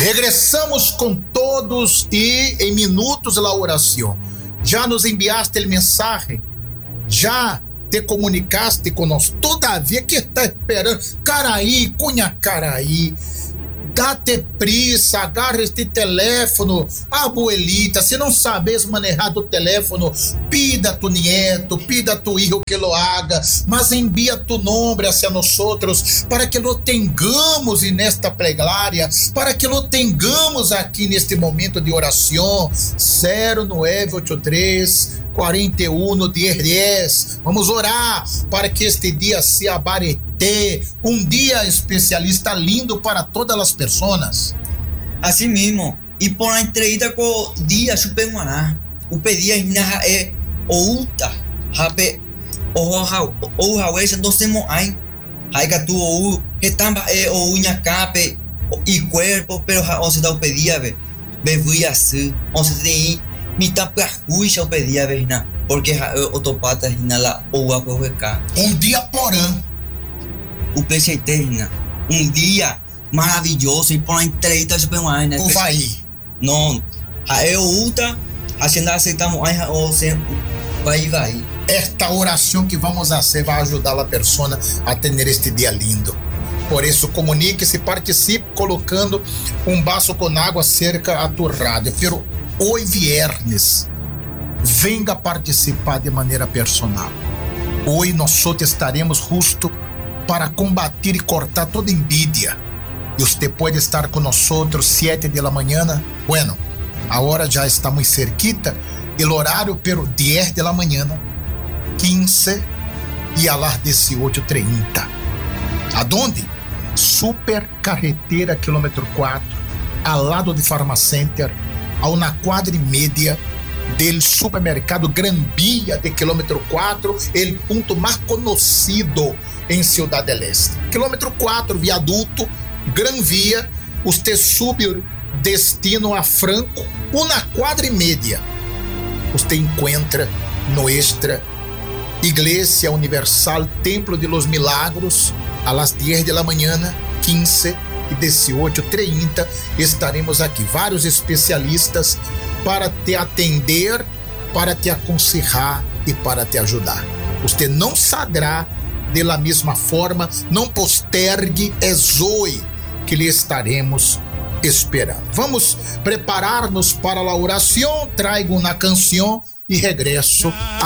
Regressamos com todos e em minutos la oração. Já nos enviaste a mensagem? Já te comunicaste conosco? Todavia, que está esperando? Caraí, cunha Caraí, dá-te prisa, agarra este teléfono, abuelita, se não sabes manejar do teléfono, pida a tu nieto, pida a tu hijo que lo haga, mas envia tu nome hacia nosotros, para que lo tengamos nesta plegária, para que lo tengamos aqui neste momento de oração. 0983 41 1010. Vamos orar para que este dia se abarete, um dia especialista lindo para todas as pessoas. Assim mesmo, e por a entrevista com o dia supermaná, o pedia é outa, rape, o hawesa do semo ai, haiga tu ou retamba o unha cape e corpo, pero onde dá o pedia be assim, onde tem mita percuixa o pedia na, porque o topata na lá ou a coveca. Um dia por ano. O PCT, dia maravilhoso e por a entrevista supermaná, né? O vai. Não, a outra, a gente aceitamos aí ou sempre vai. Esta oração que vamos fazer vai ajudar a pessoa a ter este dia lindo. Por isso, comunique-se, participe colocando um vaso com água cerca a tu rádio. Pero hoje viernes, venga participar de maneira personal. Hoje nós estaremos justo para combater e cortar toda envidia. E você pode estar conosco 7 da manhã. Bueno, a hora já está muito cerquita. O horário pero 10 da manhã, 15 e a las 18:30. Aonde? Super Carretera quilômetro 4, ao lado de Farmacenter, ao na quadra e média del supermercado Gran Via de quilômetro 4, el ponto mais conhecido em Ciudad del Este. Quilômetro 4, viaduto, Gran Via, você sube destino a Franco, uma quadra e média. Você encontra nuestra Iglesia Universal Templo de los Milagros, a las 10 da manhã, 15 e 18:30, estaremos aqui. Vários especialistas para te atender, para te aconselhar e para te ajudar. Você não saberá de la mesma forma, não postergue, é hoje que lhe estaremos esperando. Vamos preparar-nos para a oração, trago uma canção e regresso